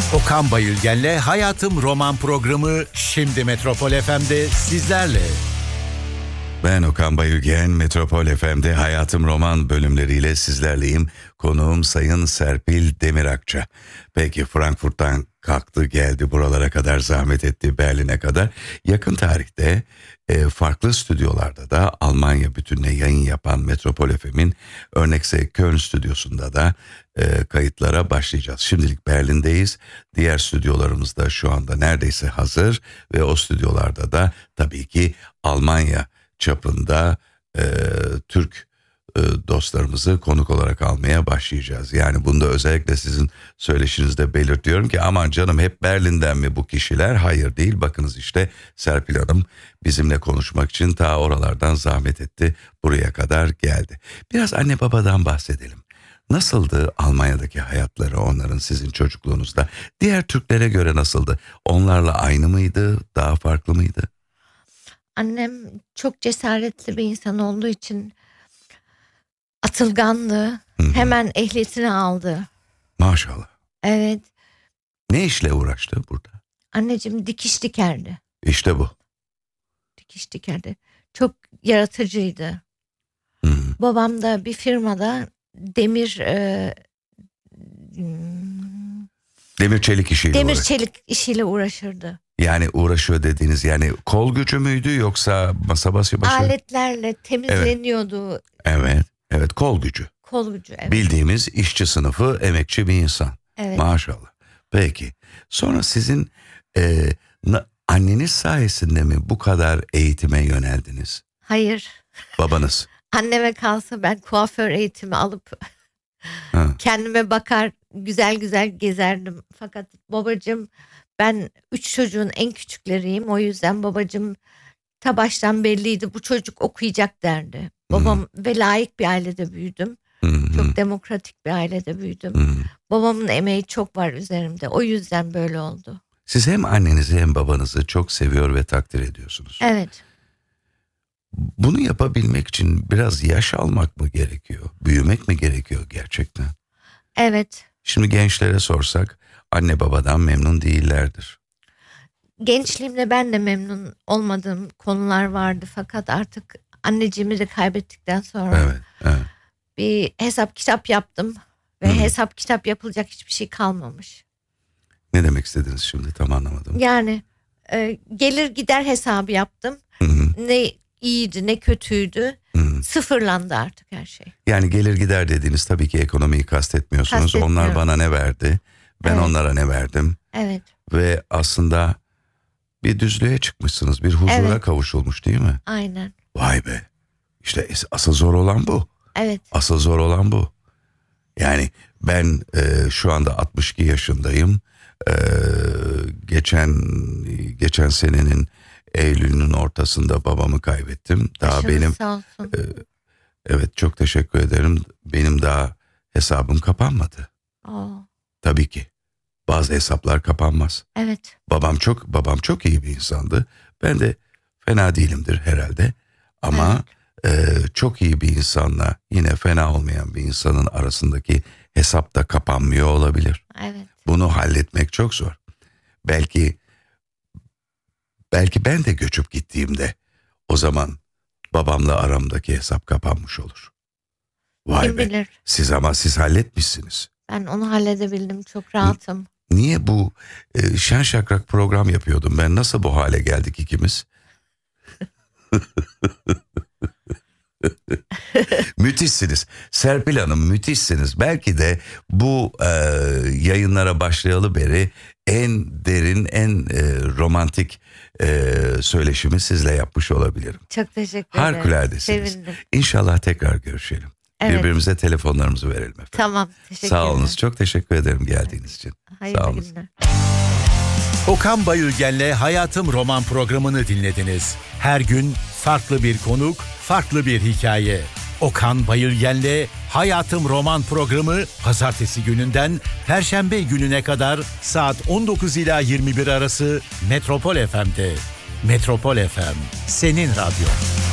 Okan Bayülgen'le Hayatım Roman programı şimdi Metropol FM'de sizlerle. Ben Okan Bayülgen, Metropol FM'de Hayatım Roman bölümleriyle sizlerleyim. Konuğum Sayın Serpil Demirakça. Peki, Frankfurt'tan kalktı geldi buralara kadar, zahmet etti Berlin'e kadar. Yakın tarihte farklı stüdyolarda da Almanya bütününe yayın yapan Metropol FM'in örnekse Köln stüdyosunda da kayıtlara başlayacağız. Şimdilik Berlin'deyiz. Diğer stüdyolarımız da şu anda neredeyse hazır ve o stüdyolarda da tabii ki Almanya çapında Türk dostlarımızı konuk olarak almaya başlayacağız. Yani bunu da özellikle sizin söyleşinizde belirtiyorum ki aman canım hep Berlin'den mi bu kişiler? Hayır değil. Bakınız işte Serpil Hanım bizimle konuşmak için ta oralardan zahmet etti. Buraya kadar geldi. Biraz anne babadan bahsedelim. Nasıldı Almanya'daki hayatları onların sizin çocukluğunuzda? Diğer Türklere göre nasıldı? Onlarla aynı mıydı? Daha farklı mıydı? Annem çok cesaretli bir insan olduğu için atılgandı. Hı-hı. Hemen ehliyetini aldı. Maşallah. Evet. Ne işle uğraştı burada? Anneciğim dikiş dikerdi. İşte bu. Dikiş dikerdi. Çok yaratıcıydı. Hı-hı. Babam da bir firmada demir çelik işiyle demir uğraştı. çelik işiyle uğraşırdı. Yani uğraşıyor dediğiniz yani kol gücü müydü yoksa masa başı? Aletlerle temizleniyordu. Evet, kol gücü. Kol gücü, evet. Bildiğimiz işçi sınıfı, emekçi bir insan. Evet. Maşallah. Peki. Sonra sizin anneniz sayesinde mi bu kadar eğitime yöneldiniz? Hayır. Babanız? Anneme kalsa ben kuaför eğitimi alıp kendime bakar güzel güzel gezerdim. Fakat babacığım, ben 3 çocuğun en küçükleriyim. O yüzden babacığım ta baştan belliydi, bu çocuk okuyacak derdi. Babam ve layık bir ailede büyüdüm. Çok demokratik bir ailede büyüdüm. Babamın emeği çok var üzerimde. O yüzden böyle oldu. Siz hem annenizi hem babanızı çok seviyor ve takdir ediyorsunuz. Evet. Bunu yapabilmek için biraz yaş almak mı gerekiyor? Büyümek mi gerekiyor gerçekten? Evet. Şimdi gençlere sorsak anne babadan memnun değillerdir. Gençliğimde ben de memnun olmadığım konular vardı. Fakat artık anneciğimi de kaybettikten sonra Evet. bir hesap kitap yaptım. Ve hesap kitap yapılacak hiçbir şey kalmamış. Ne demek istediniz şimdi, tam anlamadım. Yani gelir gider hesabı yaptım. Ne iyiydi ne kötüydü. Sıfırlandı artık her şey. Yani gelir gider dediğiniz tabii ki ekonomiyi kastetmiyorsunuz. Onlar bana ne verdi, ben onlara ne verdim. Evet. Ve aslında bir düzlüğe çıkmışsınız, bir huzura kavuşulmuş değil mi? Aynen. Vay be. İşte asıl zor olan bu. Evet. Asıl zor olan bu. Yani ben şu anda 62 yaşındayım. Geçen senenin Eylül'ün ortasında babamı kaybettim. Daha Başınız benim sağ olsun. evet, çok teşekkür ederim. Benim daha hesabım kapanmadı. Tabii ki. Bazı hesaplar kapanmaz. Evet. Babam çok iyi bir insandı. Ben de fena değilimdir herhalde. Ama çok iyi bir insanla yine fena olmayan bir insanın arasındaki hesap da kapanmıyor olabilir. Evet. Bunu halletmek çok zor. Belki ben de göçüp gittiğimde o zaman babamla aramdaki hesap kapanmış olur. Vay Kim be. bilir? Siz halletmişsiniz. Ben onu halledebildim. Çok rahatım. Niye bu şen şakrak program yapıyordum ben? Nasıl bu hale geldik ikimiz? Müthişsiniz. Serpil Hanım, müthişsiniz. Belki de bu yayınlara başlayalı beri en derin, en romantik söyleşimi sizle yapmış olabilirim. Çok teşekkür ederim. Harikuladesiniz. Sevindim. İnşallah tekrar görüşelim. Evet. Birbirimize telefonlarımızı verelim efendim. Tamam. Teşekkürler. Sağ olunuz. Çok teşekkür ederim geldiğiniz için. Hayırlı Sağ olun. günler. Okan Bayülgen'le Hayatım Roman programını dinlediniz. Her gün farklı bir konuk, farklı bir hikaye. Okan Bayülgen'le Hayatım Roman programı pazartesi gününden perşembe gününe kadar saat 19 ila 21 arası Metropol FM'de. Metropol FM, senin radyo.